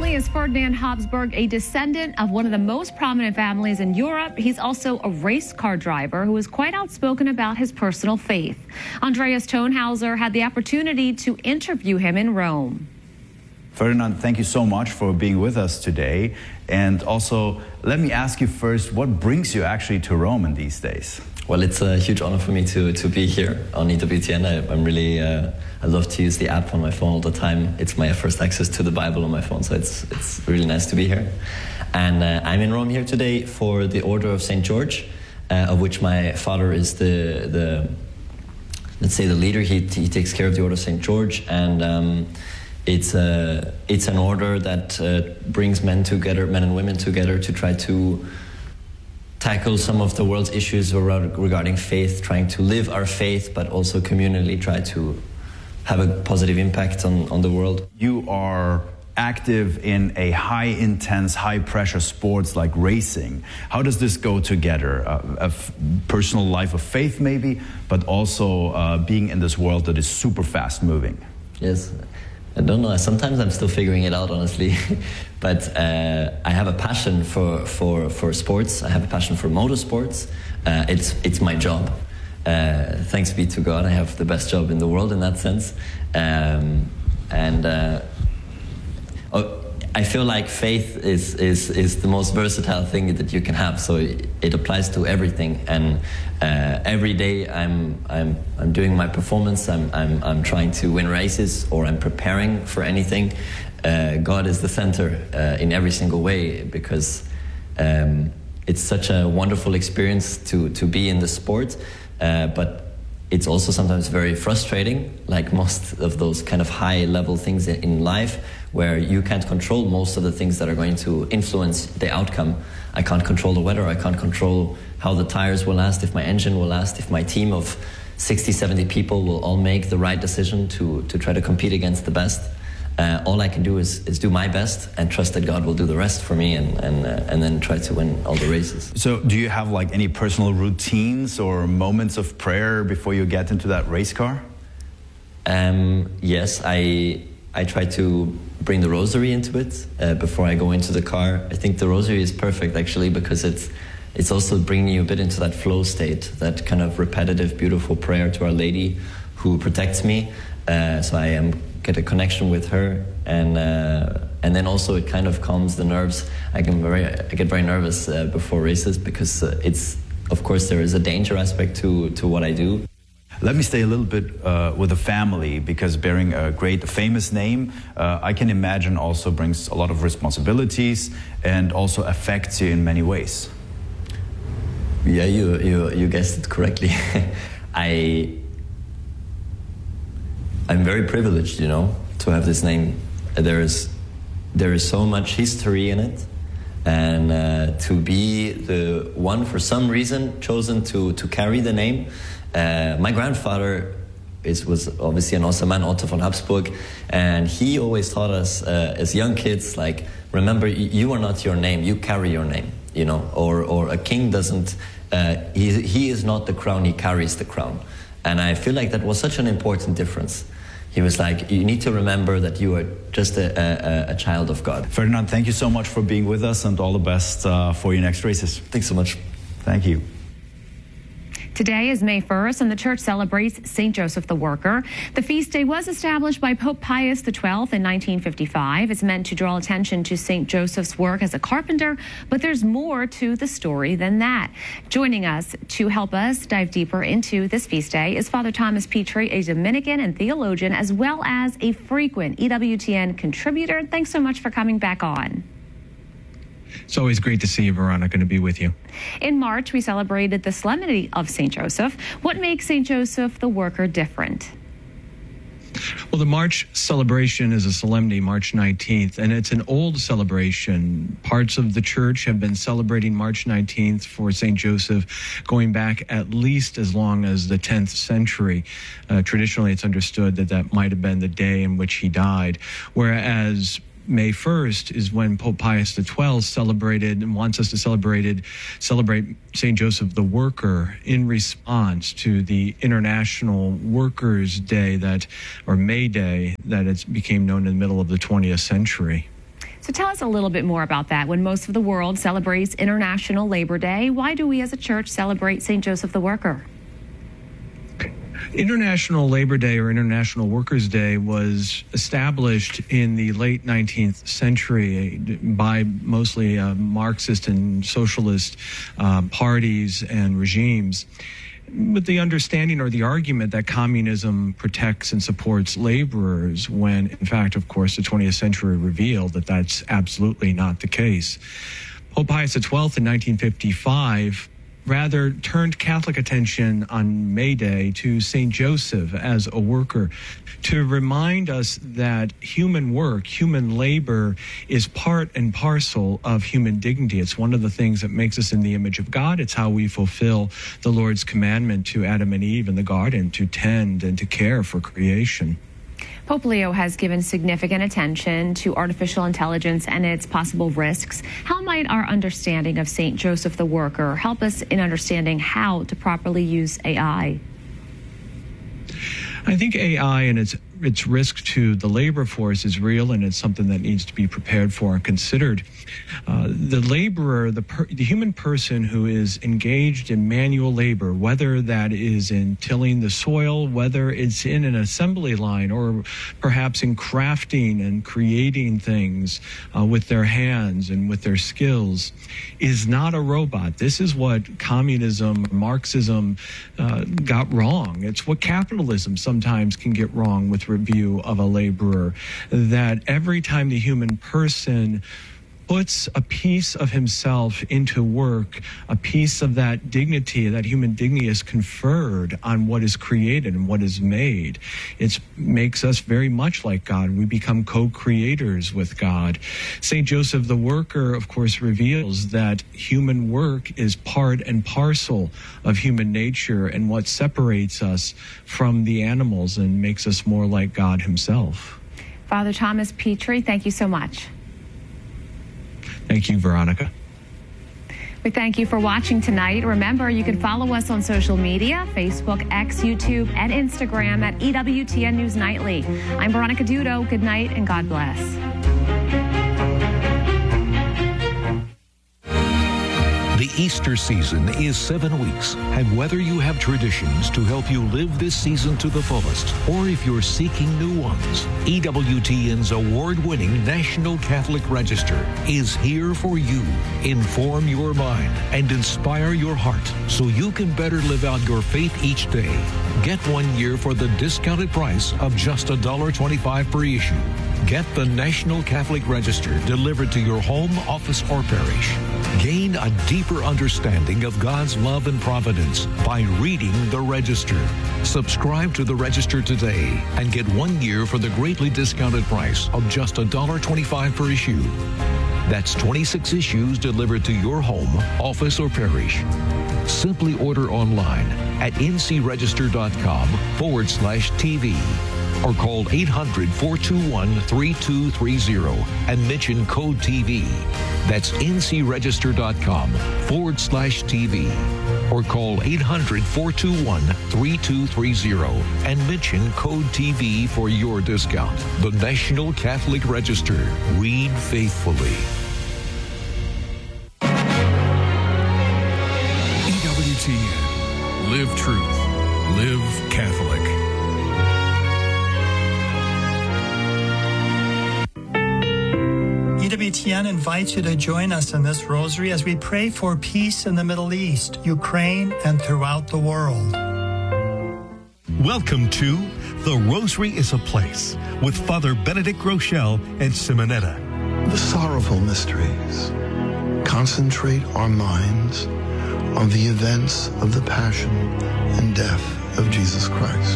only is Ferdinand Habsburg a descendant of one of the most prominent families in Europe, he's also a race car driver who is quite outspoken about his personal faith. Andreas Tonhauser had the opportunity to interview him in Rome. Ferdinand, thank you so much for being with us today. And also, let me ask you first, what brings you actually to Rome in these days? Well, it's a huge honor for me to be here on EWTN. I'm really, I love to use the app on my phone all the time. It's my first access to the Bible on my phone, so it's really nice to be here. And I'm in Rome here today for the Order of St. George, of which my father is the let's say, the leader. He takes care of the Order of St. George, and it's an order that brings men and women together to try to tackle some of the world's issues regarding faith, trying to live our faith, but also communally try to have a positive impact on the world. You are active in a high-intense, high-pressure sports like racing. How does this go together? A personal life of faith maybe, but also being in this world that is super fast-moving. Yes. I don't know. Sometimes I'm still figuring it out, honestly. But I have a passion for sports. I have a passion for motorsports. It's my job. Thanks be to God, I have the best job in the world in that sense. I feel like faith is the most versatile thing that you can have. So it applies to everything. And every day I'm doing my performance. I'm trying to win races, or I'm preparing for anything. God is the center in every single way, because it's such a wonderful experience to be in the sport. But it's also sometimes very frustrating, like most of those kind of high-level things in life, where you can't control most of the things that are going to influence the outcome. I can't control the weather, I can't control how the tires will last, if my engine will last, if my team of 60, 70 people will all make the right decision to try to compete against the best. All I can do is do my best and trust that God will do the rest for me, and then try to win all the races. So do you have like any personal routines or moments of prayer before you get into that race car? Yes, I try to bring the rosary into it before I go into the car. I think the rosary is perfect, actually, because it's also bringing you a bit into that flow state, that kind of repetitive, beautiful prayer to Our Lady who protects me. So I get a connection with her, and then also it kind of calms the nerves. I get very nervous before races, because of course there is a danger aspect to what I do. Let me stay a little bit with the family, because bearing a great famous name, I can imagine also brings a lot of responsibilities and also affects you in many ways. Yeah, you guessed it correctly. I'm very privileged, to have this name. There is so much history in it, and to be the one, for some reason, chosen to carry the name. My grandfather was obviously an awesome man, Otto von Habsburg, and he always taught us as young kids, like, remember, you are not your name, you carry your name, or a king doesn't, he is not the crown, he carries the crown. And I feel like that was such an important difference. He was like, you need to remember that you are just a child of God. Ferdinand, thank you so much for being with us, and all the best for your next races. Thanks so much. Thank you. Today is May 1st, and the church celebrates St. Joseph the Worker. The feast day was established by Pope Pius XII in 1955. It's meant to draw attention to St. Joseph's work as a carpenter, but there's more to the story than that. Joining us to help us dive deeper into this feast day is Father Thomas Petrie, a Dominican and theologian, as well as a frequent EWTN contributor. Thanks so much for coming back on. It's always great to see you, Veronica, and to be with you. In March, we celebrated the Solemnity of St. Joseph. What makes St. Joseph the Worker different? Well, the March celebration is a solemnity, March 19th, and it's an old celebration. Parts of the church have been celebrating March 19th for St. Joseph going back at least as long as the 10th century. Traditionally, it's understood that might have been the day in which he died, whereas May 1st is when Pope Pius XII celebrated and wants us to celebrate St. Joseph the Worker in response to the International Workers' Day or May Day that it became known in the middle of the 20th century. So So tell us a little bit more about that. When most of the world celebrates International Labor Day, why do we as a church celebrate St. Joseph the Worker? International Labor Day or International Workers' Day was established in the late 19th century by mostly Marxist and socialist parties and regimes, with the understanding or the argument that communism protects and supports laborers, when in fact, of course, the 20th century revealed that that's absolutely not the case. Pope Pius XII in 1955 rather turned Catholic attention on May Day to St. Joseph as a worker, to remind us that human work, human labor, is part and parcel of human dignity. It's one of the things that makes us in the image of God. It's how we fulfill the Lord's commandment to Adam and Eve in the garden to tend and to care for creation. Pope Leo has given significant attention to artificial intelligence and its possible risks. How might our understanding of St. Joseph the Worker help us in understanding how to properly use AI? I think AI and its risk to the labor force is real, and it's something that needs to be prepared for and considered. The laborer, the human person who is engaged in manual labor, whether that is in tilling the soil, whether it's in an assembly line, or perhaps in crafting and creating things with their hands and with their skills, is not a robot. This is what communism, Marxism got wrong. It's what capitalism sometimes can get wrong with review of a laborer, that every time the human person puts a piece of himself into work, a piece of that dignity, that human dignity is conferred on what is created and what is made. It makes us very much like God. We become co-creators with God. St. Joseph the Worker, of course, reveals that human work is part and parcel of human nature and what separates us from the animals and makes us more like God himself. Father Thomas Petrie, thank you so much. Thank you, Veronica. We thank you for watching tonight. Remember, you can follow us on social media, Facebook, X, YouTube, and Instagram at EWTN News Nightly. I'm Veronica Dudo. Good night and God bless. The Easter season is 7 weeks, and whether you have traditions to help you live this season to the fullest, or if you're seeking new ones, EWTN's award-winning National Catholic Register is here for you. Inform your mind and inspire your heart so you can better live out your faith each day. Get 1 year for the discounted price of just $1.25 per issue. Get the National Catholic Register delivered to your home, office, or parish. Gain a deeper understanding of God's love and providence by reading the Register. Subscribe to the Register today and get 1 year for the greatly discounted price of just $1.25 per issue. That's 26 issues delivered to your home, office, or parish. Simply order online at ncregister.com/TV. or call 800-421-3230 and mention code TV. That's ncregister.com/TV or call 800-421-3230 and mention code TV for your discount. The National Catholic Register. Read faithfully. EWTN. Live truth. Live Catholic. EWTN invites you to join us in this rosary as we pray for peace in the Middle East, Ukraine, and throughout the world. Welcome to The Rosary is a Place with Father Benedict Groeschel and Simonetta. The sorrowful mysteries concentrate our minds on the events of the passion and death of Jesus Christ.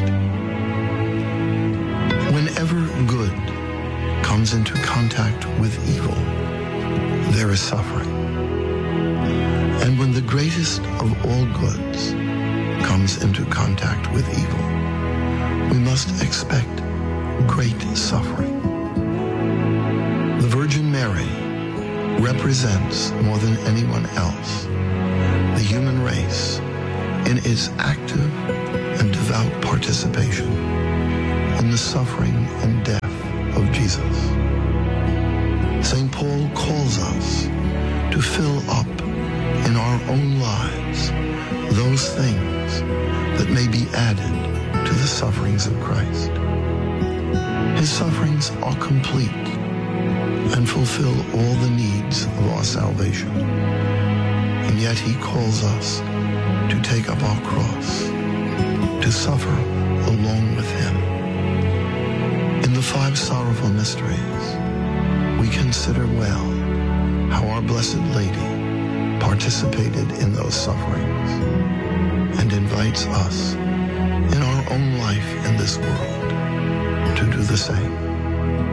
Whenever good comes into contact with evil, there is suffering. And when the greatest of all goods comes into contact with evil, we must expect great suffering. The Virgin Mary represents more than anyone else the human race in its active and devout participation in the suffering and death of Jesus. St. Paul calls us to fill up in our own lives those things that may be added to the sufferings of Christ. His sufferings are complete and fulfill all the needs of our salvation. And yet he calls us to take up our cross, to suffer along with him. In the 5 sorrowful mysteries, we consider well how our Blessed Lady participated in those sufferings and invites us in our own life in this world to do the same.